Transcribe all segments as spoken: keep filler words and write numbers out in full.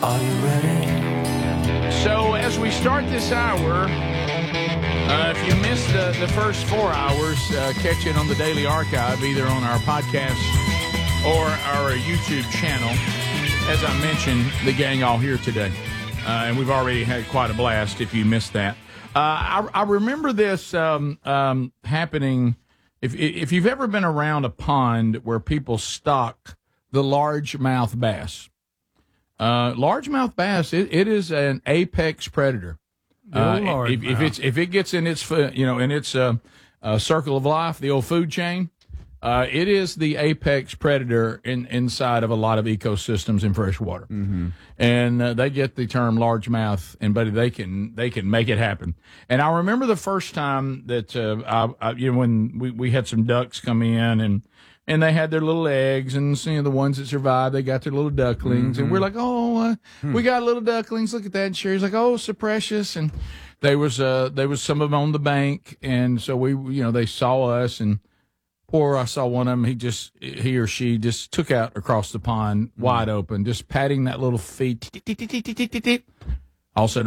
Are you ready? So as we start this hour, uh, if you missed the, the first four hours, uh, catch it on the Daily Archive, either on our podcast or our YouTube channel. As I mentioned, the gang all here today. Uh, and we've already had quite a blast if you missed that. Uh, I, I remember this um, um, happening. If, if you've ever been around a pond where people stock the largemouth bass, uh, largemouth bass, it, it is an apex predator. Uh, if, if it's if it gets in its you know in its uh, uh, circle of life, the old food chain, uh, it is the apex predator in, inside of a lot of ecosystems in freshwater, mm-hmm. and uh, they get the term largemouth, and buddy, they can they can make it happen. And I remember the first time that uh, I, I, you know when we, we had some ducks come in and. And they had their little eggs, and you know, the ones that survived, they got their little ducklings. Mm-hmm. And we're like, oh, uh, hmm. we got little ducklings. Look at that. And Sherry's like, oh, so precious. And there was uh, there was some of them on the bank, and so we, you know, they saw us, and poor, I saw one of them. He just he or she just took out across the pond, mm-hmm. wide open, just patting that little feet. All of a sudden,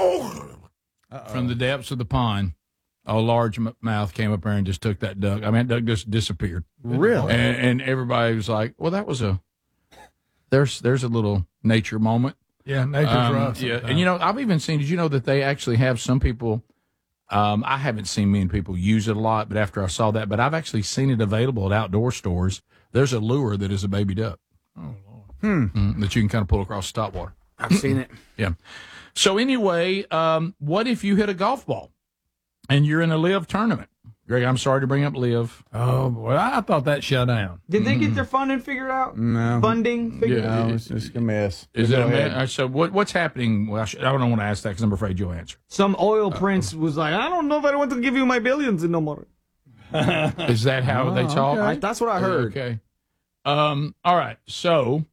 from the depths of the pond. A large mouth came up there and just took that duck. I mean, that duck just disappeared. Really? And, and everybody was like, "Well, that was a there's there's a little nature moment." Yeah, nature's um, rough. Yeah, and you know, I've even seen. Did you know that they actually have some people? Um, I haven't seen many people use it a lot, but after I saw that, but I've actually seen it available at outdoor stores. There's a lure that is a baby duck. Oh Lord. Hmm. Mm, that you can kind of pull across stop water. I've seen it. Yeah. So anyway, um, what if you hit a golf ball? And you're in a live tournament. Greg, I'm sorry to bring up live. Oh, boy, I thought that shut down. Did they get their funding figured out? No. Funding figured Yeah. out? No, it's just a mess. Is Go it a ahead. man? So what, what's happening? Well, I, should, I don't want to ask that because I'm afraid you'll answer. Some oil prince was like, I don't know if I want to give you my billions no more. Is that how Oh, they talk? okay. I, that's what I heard. Okay. Um, all right. So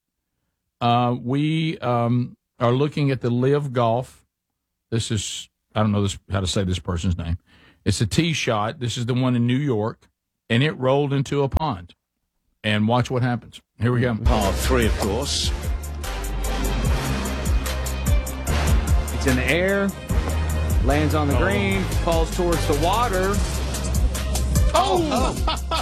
uh, we um, are looking at the live golf. This is, I don't know this, how to say this person's name. It's a tee shot. This is the one in New York, and it rolled into a pond. And watch what happens. Here we go. Par three, of course. It's in the air, lands on the green, falls towards the water. Oh!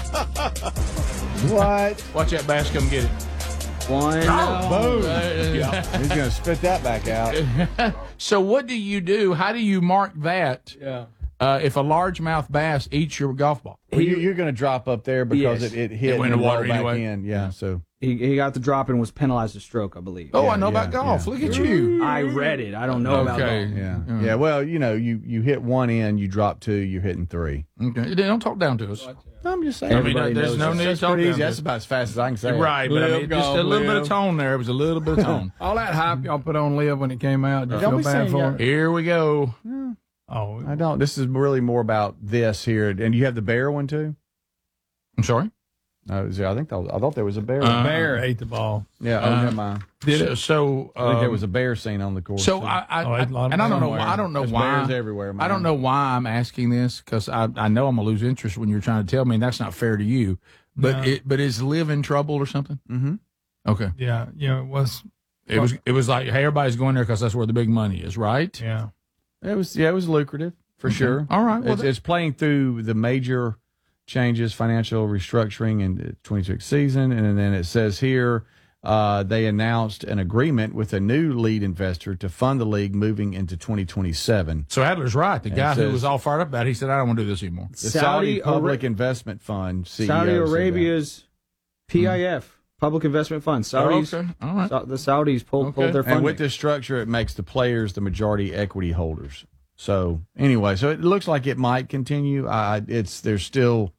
What? Watch that bass come get it. One. Boom. Uh, He's going to spit that back out. So what do you do? How do you mark that Yeah. uh, if a largemouth bass eats your golf ball? Well, you, you're going to drop up there because Yes. it, it hit It went and in the water rolled back anyway. in. Yeah, so. He, he got the drop and was penalized a stroke, I believe. Oh, Yeah, I know yeah, about golf. yeah. Look at you. I read it. I don't know about Okay. golf. Yeah. Mm. Yeah, well, you know, you, you hit one in, you drop two, you're hitting three. Okay. Don't talk down to us. I'm just saying. I mean, Everybody there's knows no it. need to That's talk pretty down easy. to That's us. about as fast as I can say it. Right, but I Live mean, just a golf, little bit of live. tone there. It was a little bit of tone. All that hype y'all put on Live when it came out, did you Don't feel be bad saying for y'all- it? Here we go. Oh, I don't. This is really more about this here. And you have the bear one, too? I'm sorry? No, is there- I think that was, I thought there was a bear. Uh, Bear ate the ball. yeah, oh, uh, never mind. Did so, it? so I think there um, was a bear scene on the course. So too. I, I, Oh, I a lot of and I don't know. Somewhere. I don't know There's why. bears everywhere, man. I don't know why I'm asking this because I, I know I'm gonna lose interest when you're trying to tell me, and that's not fair to you. But No. it, but is Live in trouble or something? Mm-hmm. Okay. Yeah, yeah, it was. It was it was like, hey, everybody's going there because that's where the big money is, right? Yeah. It was yeah, it was lucrative for Okay. sure. All right. Well, it's, that- it's playing through the major changes, financial restructuring in the twenty-six season, and then it says here uh, they announced an agreement with a new lead investor to fund the league moving into twenty twenty-seven. So Adler's right. The It guy who says- was all fired up about it, he said, I don't want to do this anymore. The Saudi, Saudi Public Ara- Investment Fund C E O Saudi said that. Arabia's P I F, Public Investment Fund. Saudis, Oh, okay. All right. Sa- the Saudis pulled, Okay. pulled their And funding. with this structure, it makes the players the majority equity holders. So anyway, so it looks like it might continue. I it's there's still.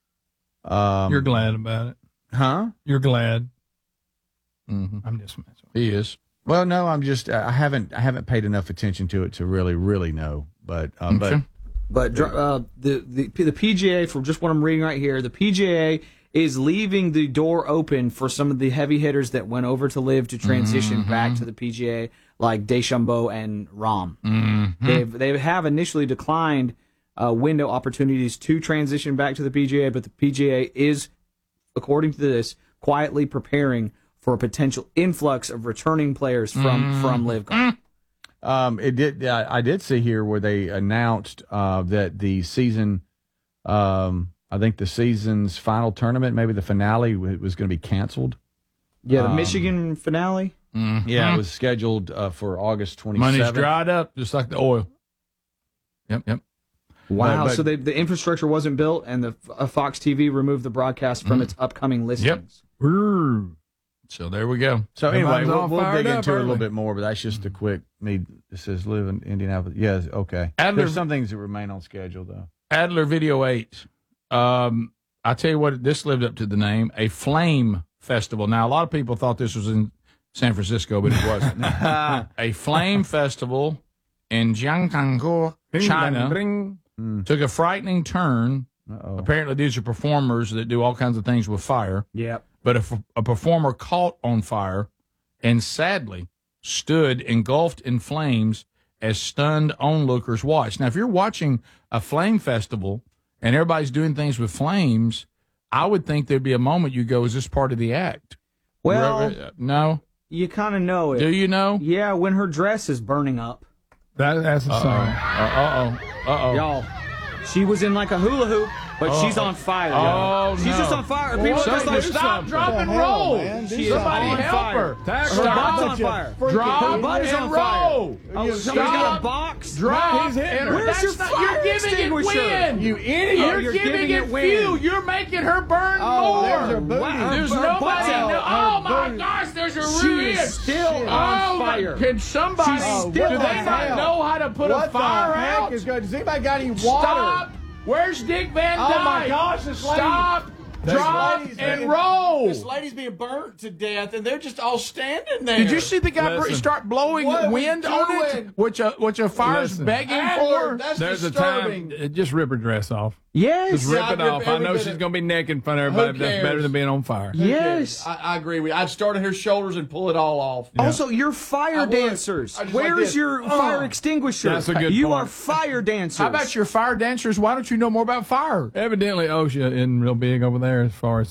Um, You're glad about it. huh? You're glad. Mm-hmm. I'm just messing. He is. Well, no, I'm just I haven't I haven't paid enough attention to it to really really know. But um, Okay. But dr- uh, the, the the P G A, from just what I'm reading right here, the P G A is leaving the door open for some of the heavy hitters that went over to Live to transition Mm-hmm. back to the P G A, like Deschambeau and Rahm. Mm-hmm. They've they have initially declined uh, window opportunities to transition back to the P G A, but the P G A is, according to this, quietly preparing for a potential influx of returning players from Mm. from Live Golf. Um, it did. I, I did see here where they announced uh, that the season, um, I think the season's final tournament, maybe the finale, w- was going to be canceled. Yeah, the Um, Michigan finale. Yeah, it was scheduled uh, for August twenty Money's seventh. dried up, just like the oil. Yep, yep. Wow. but- so they, the infrastructure wasn't built, and the uh, Fox T V removed the broadcast from its upcoming listings. Brrr. So there we go. So anyway, Everybody's we'll, all we'll fired dig up into it a little early. bit more, but that's just a quick need. It says live in Indianapolis. Yes, okay. Adler- There's some things that remain on schedule though. Adler Video eight. Um, I tell you what, this lived up to the name, a flame festival. Now, a lot of people thought this was in San Francisco, but it wasn't. A flame festival in Jiangtangkou, China, took a frightening turn. Uh-oh. Apparently, these are performers that do all kinds of things with fire. Yep. But if a performer caught on fire and sadly stood engulfed in flames as stunned onlookers watched. Now, if you're watching a flame festival and everybody's doing things with flames, I would think there'd be a moment you go, is this part of the act? Well, No? you kind of know it. Do you know? Yeah, when her dress is burning up. That, that's a sign. Uh-oh. Uh-oh. Y'all, she was in like a hula hoop, but she's on fire. Oh, She's no. just on fire. People are just Somebody like, stop, drop, and roll. She is Somebody on help fire. her. Her Stop. butt's on fire. Drop Her butt is and on fire. roll. Oh, somebody's got a box. Drop He's hitting and her. Where's That's your not- fire You're giving extinguisher? it wind. You idiot! You're, you're giving, giving it it wind. fuel. You're making her burn Oh, more. there's her booty. Wow. There's Her nobody. butt's out. No, Her oh my booty. gosh! There's a She ruin. is still Oh, on my- fire. Can somebody? She's do still they on not fire. know how to put a What fire the heck out? is going? Does anybody got any water? Stop! Where's Dick Van Dyke? Oh, my gosh, this lady- Stop! This Drop lady's and being- roll. This lady's being burnt to death, and they're just all standing there. Did you see the guy Listen. start blowing What are we wind on it? doing? Which a which a fire's Listen. begging Adler, for? that's There's disturbing. a time. uh, Just rip her dress off. Yes. Just rip Yeah, it I'd rip off. I every know bit she's of- going to be naked in front of everybody. Who But that's cares? better than being on fire. Yes. I, I agree with you. I'd start at her shoulders and pull it all off. Also, you're fire I would. dancers. I just like Where's this. your Oh. fire extinguisher? That's a good You point. are fire dancers. How about your fire dancers? Why don't you know more about fire? Evidently, OSHA isn't real big over there as far as